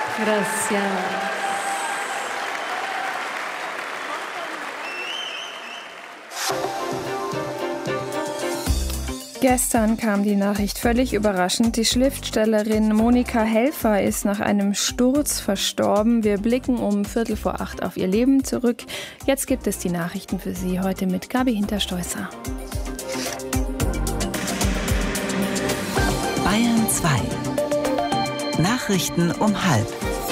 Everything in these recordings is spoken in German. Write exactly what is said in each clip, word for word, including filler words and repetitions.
Gracias. Gestern kam die Nachricht völlig überraschend. Die Schriftstellerin Monika Helfer ist nach einem Sturz verstorben. Wir blicken um Viertel vor acht auf ihr Leben zurück. Jetzt gibt es die Nachrichten für Sie heute mit Gabi Hinterstoißer. Bayern zwei. Nachrichten um halb.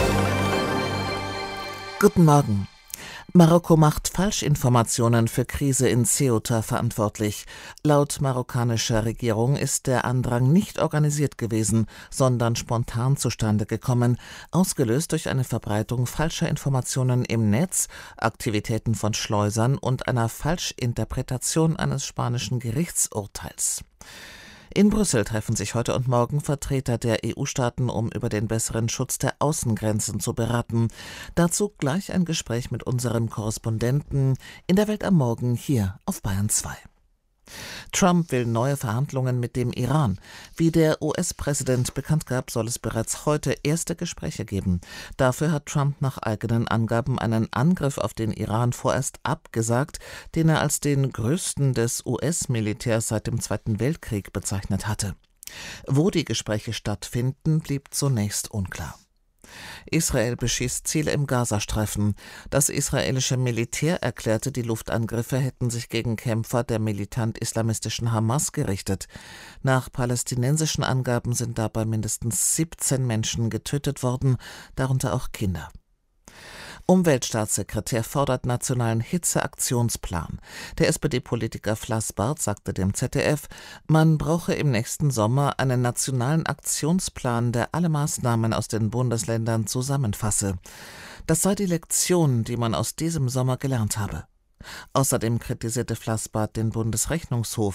Guten Morgen. Marokko macht Falschinformationen für Krise in Ceuta verantwortlich. Laut marokkanischer Regierung ist der Andrang nicht organisiert gewesen, sondern spontan zustande gekommen, ausgelöst durch eine Verbreitung falscher Informationen im Netz, Aktivitäten von Schleusern und einer Falschinterpretation eines spanischen Gerichtsurteils. In Brüssel treffen sich heute und morgen Vertreter der E U-Staaten, um über den besseren Schutz der Außengrenzen zu beraten. Dazu gleich ein Gespräch mit unserem Korrespondenten in der Welt am Morgen hier auf Bayern zwei. Trump will neue Verhandlungen mit dem Iran. Wie der U S-Präsident bekannt gab, soll es bereits heute erste Gespräche geben. Dafür hat Trump nach eigenen Angaben einen Angriff auf den Iran vorerst abgesagt, den er als den größten des U S-Militärs seit dem Zweiten Weltkrieg bezeichnet hatte. Wo die Gespräche stattfinden, blieb zunächst unklar. Israel beschießt Ziele im Gazastreifen. Das israelische Militär erklärte, die Luftangriffe hätten sich gegen Kämpfer der militant-islamistischen Hamas gerichtet. Nach palästinensischen Angaben sind dabei mindestens siebzehn Menschen getötet worden, darunter auch Kinder. Umweltstaatssekretär fordert nationalen Hitzeaktionsplan. Der S P D-Politiker Flassbart sagte dem Z D F, man brauche im nächsten Sommer einen nationalen Aktionsplan, der alle Maßnahmen aus den Bundesländern zusammenfasse. Das sei die Lektion, die man aus diesem Sommer gelernt habe. Außerdem kritisierte Flassbart den Bundesrechnungshof